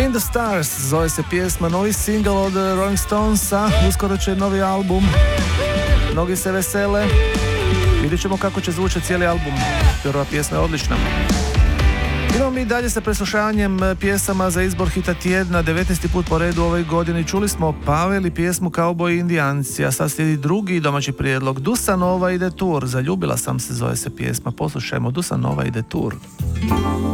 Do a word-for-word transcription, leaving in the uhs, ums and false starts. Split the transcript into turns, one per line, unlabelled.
In the Stars zove se pjesma, novi single od Rolling Stonesa, uskoro će novi album, mnogi se vesele, vidjet ćemo kako će zvučati cijeli album, prva pjesma je odlična. Idemo mi dalje sa preslušanjem pjesama za izbor hita tjedna, devetnaesti put po redu ovoj godini. Čuli smo Pavel i pjesmu Kauboji Indijanci, a sad slijedi drugi domaći prijedlog, Dusanova ide tur, zaljubila sam se zove se pjesma, poslušajmo Dusanova ide tur.